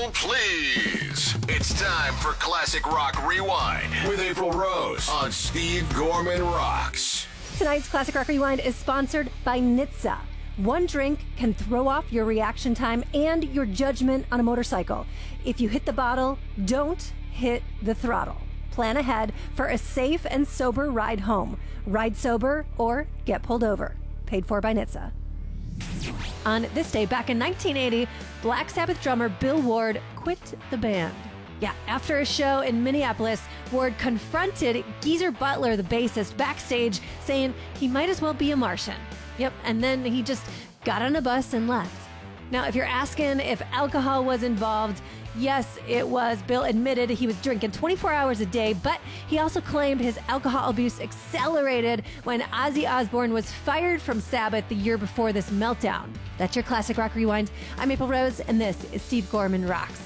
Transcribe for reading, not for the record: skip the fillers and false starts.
Hold please. It's time for Classic Rock Rewind with April Rose on Steve Gorman Rocks. Tonight's Classic Rock Rewind is sponsored by NHTSA. One drink can throw off your reaction time and your judgment on a motorcycle. If you hit the bottle, don't hit the throttle. Plan ahead for a safe and sober ride home. Ride sober or get pulled over. Paid for by NHTSA. On this day, back in 1980, Black Sabbath drummer Bill Ward quit the band. Yeah, after a show in Minneapolis, Ward confronted Geezer Butler, the bassist, backstage, saying he might as well be a Martian. Yep, and then he just got on a bus and left. Now, if you're asking if alcohol was involved, yes, it was. Bill admitted he was drinking 24 hours a day, but he also claimed his alcohol abuse accelerated when Ozzy Osbourne was fired from Sabbath the year before this meltdown. That's your Classic Rock Rewind. I'm April Rose, and this is Steve Gorman Rocks.